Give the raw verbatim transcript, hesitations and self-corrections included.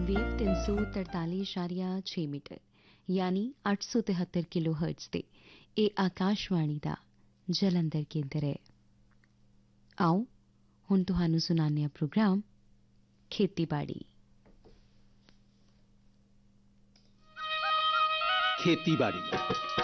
Medium wave तीन सौ तरताली इशारिया छे मीटर यानी अठ सौ तिहत्तर किलो हर्ट्ज ते ए आकाशवाणी दा जलंधर केंद्र है। आओ हुण तुहानू सुनाने प्रोग्राम खेतीबाड़ी। खेतीबाड़ी